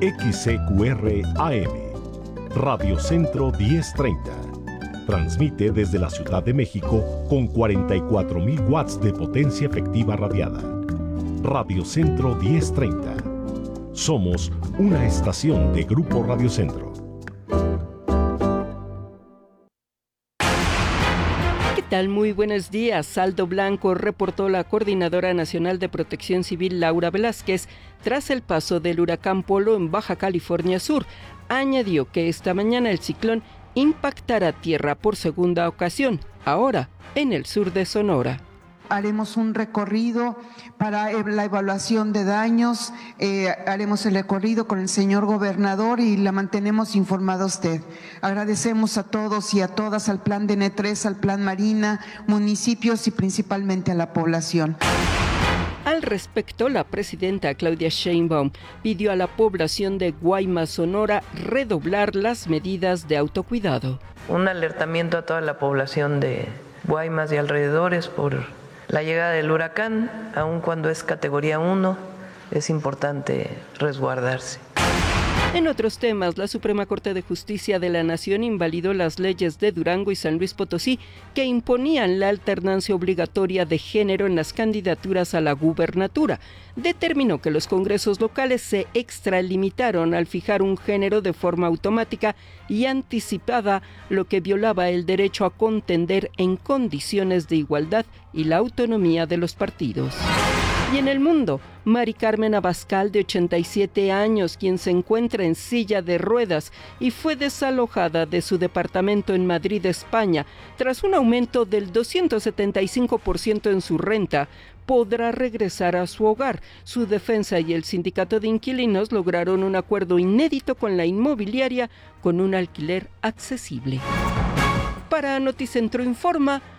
XCQR AM, Radio Centro 1030. Transmite desde la Ciudad de México con 44.000 watts de potencia efectiva radiada. Radio Centro 1030. Somos una estación de Grupo Radio Centro. ¿Qué tal? Muy buenos días. Saldo blanco reportó la Coordinadora Nacional de Protección Civil Laura Velázquez tras el paso del huracán Polo en Baja California Sur. Añadió que esta mañana el ciclón impactará tierra por segunda ocasión, ahora en el sur de Sonora. Haremos un recorrido para la evaluación de daños, haremos el recorrido con el señor gobernador y la mantenemos informada a usted. Agradecemos a todos y a todas, al Plan DN3, al Plan Marina, municipios y principalmente a la población. Al respecto, la presidenta Claudia Sheinbaum pidió a la población de Guaymas, Sonora, redoblar las medidas de autocuidado. Un alertamiento a toda la población de Guaymas y alrededores por la llegada del huracán, aun cuando es categoría 1, es importante resguardarse. En otros temas, la Suprema Corte de Justicia de la Nación invalidó las leyes de Durango y San Luis Potosí que imponían la alternancia obligatoria de género en las candidaturas a la gubernatura. Determinó que los congresos locales se extralimitaron al fijar un género de forma automática y anticipada, lo que violaba el derecho a contender en condiciones de igualdad y la autonomía de los partidos. Y en el mundo, Mari Carmen Abascal, de 87 años, quien se encuentra en silla de ruedas y fue desalojada de su departamento en Madrid, España, tras un aumento del 275% en su renta, podrá regresar a su hogar. Su defensa y el sindicato de inquilinos lograron un acuerdo inédito con la inmobiliaria con un alquiler accesible. Para Noticentro Informa,